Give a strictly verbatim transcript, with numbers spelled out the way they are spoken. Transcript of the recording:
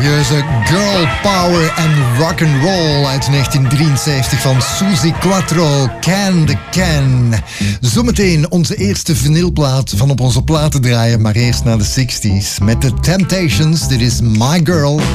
glorieuze girl power en rock and roll uit negentien drieënzeventig van Suzi Quatro, Can the Can. Zometeen onze eerste vinylplaat van op onze platen draaien, maar eerst naar de zestig's met The Temptations. Dit is My Girl.